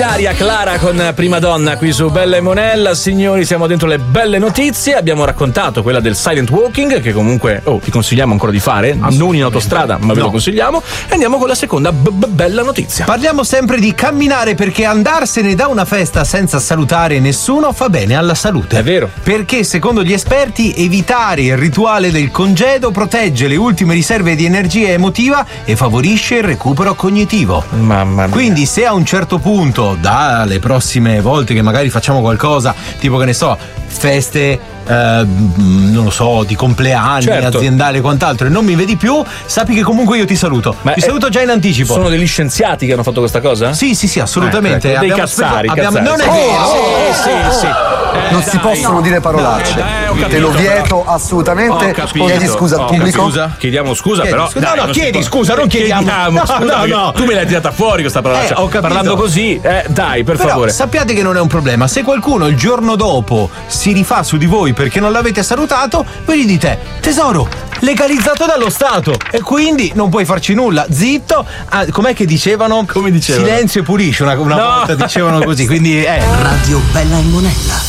Ilaria Clara con Prima Donna qui su Bella e Monella. Signori, siamo dentro le belle notizie. Abbiamo raccontato quella del silent walking, che comunque vi consigliamo ancora di fare, non in autostrada, ma ve lo consigliamo. E andiamo con la seconda bella notizia. Parliamo sempre di camminare, perché andarsene da una festa senza salutare nessuno fa bene alla salute. È vero. Perché secondo gli esperti evitare il rituale del congedo protegge le ultime riserve di energia emotiva e favorisce il recupero cognitivo. Mamma mia. Quindi se a un certo punto, dalle prossime volte che magari facciamo qualcosa, tipo che ne so, feste non lo so, di compleanni, certo, aziendali e quant'altro, e non mi vedi più, sappi che comunque io ti saluto. Ma ti saluto già in anticipo. Sono degli scienziati che hanno fatto questa cosa? Sì, assolutamente. Dei cazzari. Non è vero. Sì. Non si possono dire parolacce. Te lo vieto assolutamente. Chiedi scusa al pubblico. Chiediamo scusa, però. Chiedi scusa, non chiediamo. No. Tu me l'hai tirata fuori questa parolaccia. Parlando così, dai, per favore. Sappiate che non è un problema. Se qualcuno il giorno dopo si rifà su di voi perché non l'avete salutato, voi gli dite: tesoro, legalizzato dallo Stato, e quindi non puoi farci nulla. Zitto. Com'è che dicevano? Come dicevano? Silenzio e pulisce. Una volta dicevano così. Quindi Radio Bella e Monella.